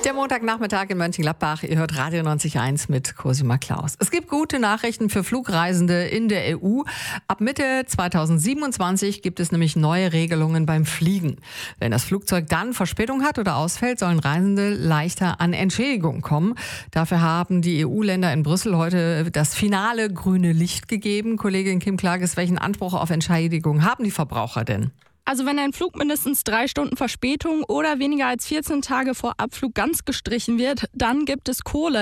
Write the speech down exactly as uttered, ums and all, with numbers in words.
Der Montagnachmittag in Mönchengladbach. Ihr hört Radio neunzig Komma eins mit Cosima Klaus. Es gibt gute Nachrichten für Flugreisende in der E U. Ab Mitte zweitausendsiebenundzwanzig gibt es nämlich neue Regelungen beim Fliegen. Wenn das Flugzeug dann Verspätung hat oder ausfällt, sollen Reisende leichter an Entschädigung kommen. Dafür haben die E U-Länder in Brüssel heute das finale grüne Licht gegeben. Kollegin Kim Klages, welchen Anspruch auf Entschädigung haben die Verbraucher denn? Also wenn ein Flug mindestens drei Stunden Verspätung oder weniger als vierzehn Tage vor Abflug ganz gestrichen wird, dann gibt es Kohle.